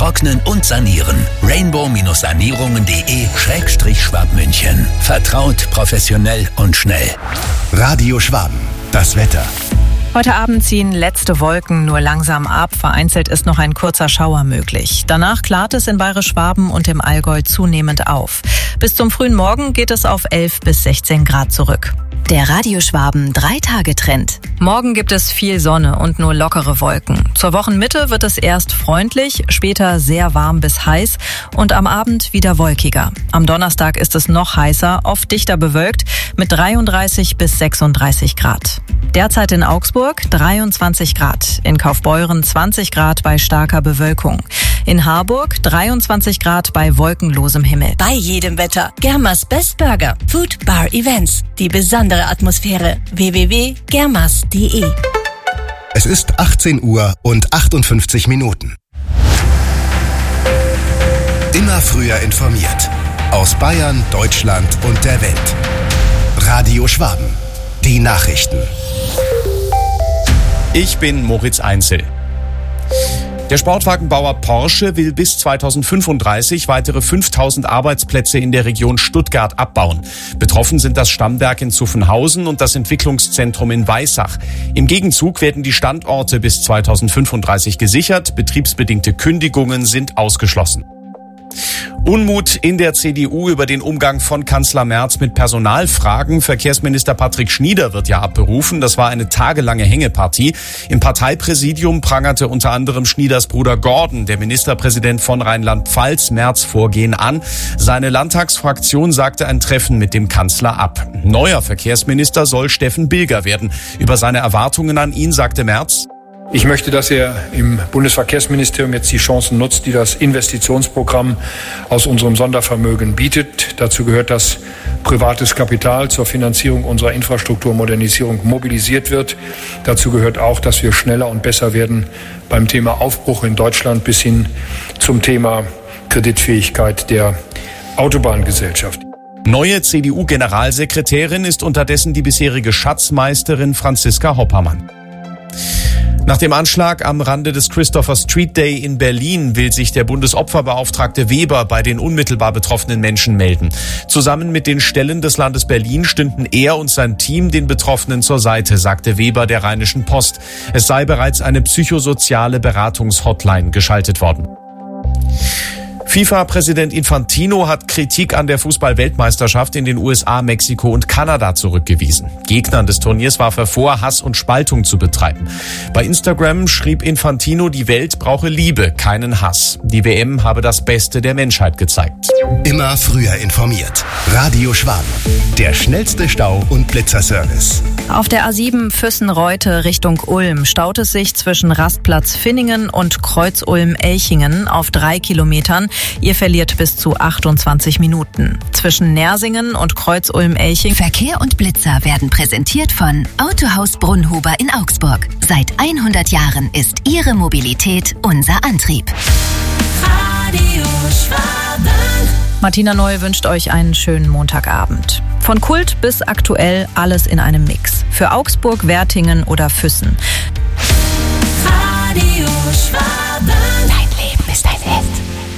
trocknen und sanieren. Rainbow-Sanierungen.de/Schwabmünchen. Vertraut, professionell und schnell. Radio Schwaben. Das Wetter. Heute Abend ziehen letzte Wolken nur langsam ab. Vereinzelt ist noch ein kurzer Schauer möglich. Danach klart es in Bayerisch-Schwaben und im Allgäu zunehmend auf. Bis zum frühen Morgen geht es auf 11 bis 16 Grad zurück. Der Radio Schwaben 3-Tage-Trend. Morgen gibt es viel Sonne und nur lockere Wolken. Zur Wochenmitte wird es erst freundlich, später sehr warm bis heiß und am Abend wieder wolkiger. Am Donnerstag ist es noch heißer, oft dichter bewölkt mit 33 bis 36 Grad. Derzeit in Augsburg 23 Grad, in Kaufbeuren 20 Grad bei starker Bewölkung. In Harburg 23 Grad bei wolkenlosem Himmel. Bei jedem Wetter. Germas Best Burger. Food, Bar, Events. Die besondere Atmosphäre. www.germas.de. Es ist 18 Uhr und 58 Minuten. Immer früher informiert. Aus Bayern, Deutschland und der Welt. Radio Schwaben. Die Nachrichten. Ich bin Moritz Einzel. Der Sportwagenbauer Porsche will bis 2035 weitere 5000 Arbeitsplätze in der Region Stuttgart abbauen. Betroffen sind das Stammwerk in Zuffenhausen und das Entwicklungszentrum in Weissach. Im Gegenzug werden die Standorte bis 2035 gesichert. Betriebsbedingte Kündigungen sind ausgeschlossen. Unmut in der CDU über den Umgang von Kanzler Merz mit Personalfragen. Verkehrsminister Patrick Schnieder wird ja abberufen. Das war eine tagelange Hängepartie. Im Parteipräsidium prangerte unter anderem Schnieders Bruder Gordon, der Ministerpräsident von Rheinland-Pfalz, Merz Vorgehen an. Seine Landtagsfraktion sagte ein Treffen mit dem Kanzler ab. Neuer Verkehrsminister soll Steffen Bilger werden. Über seine Erwartungen an ihn sagte Merz: Ich möchte, dass er im Bundesverkehrsministerium jetzt die Chancen nutzt, die das Investitionsprogramm aus unserem Sondervermögen bietet. Dazu gehört, dass privates Kapital zur Finanzierung unserer Infrastrukturmodernisierung mobilisiert wird. Dazu gehört auch, dass wir schneller und besser werden beim Thema Aufbruch in Deutschland bis hin zum Thema Kreditfähigkeit der Autobahngesellschaft. Neue CDU-Generalsekretärin ist unterdessen die bisherige Schatzmeisterin Franziska Hoppermann. Nach dem Anschlag am Rande des Christopher Street Day in Berlin will sich der Bundesopferbeauftragte Weber bei den unmittelbar betroffenen Menschen melden. Zusammen mit den Stellen des Landes Berlin stünden er und sein Team den Betroffenen zur Seite, sagte Weber der Rheinischen Post. Es sei bereits eine psychosoziale Beratungshotline geschaltet worden. FIFA-Präsident Infantino hat Kritik an der Fußball-Weltmeisterschaft in den USA, Mexiko und Kanada zurückgewiesen. Gegnern des Turniers warf er vor, Hass und Spaltung zu betreiben. Bei Instagram schrieb Infantino, die Welt brauche Liebe, keinen Hass. Die WM habe das Beste der Menschheit gezeigt. Immer früher informiert. Radio Schwaben. Der schnellste Stau- und Blitzerservice. Auf der A7 Füssen-Reute Richtung Ulm staut es sich zwischen Rastplatz Finningen und Kreuz Ulm-Elchingen auf 3 Kilometern. Ihr verliert bis zu 28 Minuten. Zwischen Nersingen und Kreuz Ulm-Elchingen. Verkehr und Blitzer werden präsentiert von Autohaus Brunnhuber in Augsburg. Seit 100 Jahren ist Ihre Mobilität unser Antrieb. Radio Schwaben. Martina Neu wünscht euch einen schönen Montagabend. Von Kult bis aktuell alles in einem Mix. Für Augsburg, Wertingen oder Füssen. Radio Schwaben.